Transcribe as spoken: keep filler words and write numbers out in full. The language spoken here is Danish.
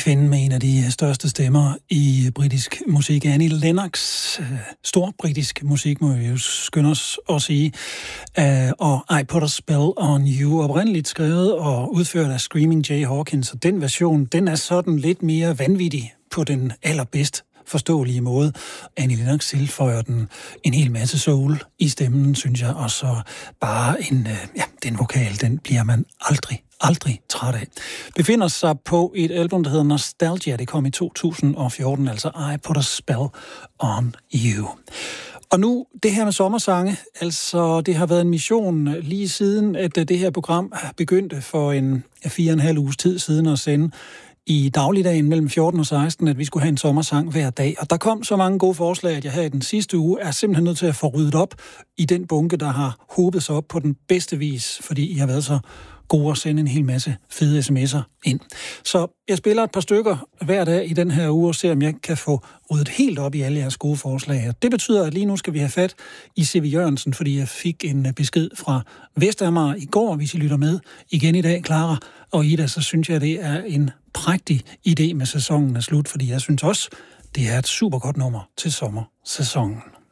kvinde med en af de største stemmer i britisk musik, Annie Lennox. Stor britisk musik, må vi jo skynde os at sige. Og I Put a Spell on You, oprindeligt skrevet og udført af Screaming Jay Hawkins. Og den version, den er sådan lidt mere vanvittig på den allerbedst forståelige måde. Annie Lennox tilføjer den en hel masse soul i stemmen, synes jeg, og så bare en, ja, den vokal, den bliver man aldrig, aldrig træt af. Befinder sig på et album, der hedder Nostalgia. Det kom i to tusind og fjorten, altså I Put a Spell on You. Og nu, det her med sommersange, altså det har været en mission lige siden, at det her program begyndte for en fire og en halv uges tid siden at sende i dagligdagen mellem fjorten og seksten, at vi skulle have en sommersang hver dag. Og der kom så mange gode forslag, at jeg her i den sidste uge er simpelthen nødt til at få ryddet op i den bunke, der har hobet sig op på den bedste vis, fordi I har været så gode at sende en hel masse fede sms'er ind. Så jeg spiller et par stykker hver dag i den her uge og ser, om jeg kan få ryddet helt op i alle jeres gode forslag. Det betyder, at lige nu skal vi have fat i C V Jørgensen, fordi jeg fik en besked fra Vestamager i går, hvis I lytter med igen i dag, Clara og Ida, så synes jeg, det er en prægtig idé med sæsonen er slut, fordi jeg synes også, det er et super godt nummer til sommersæsonen.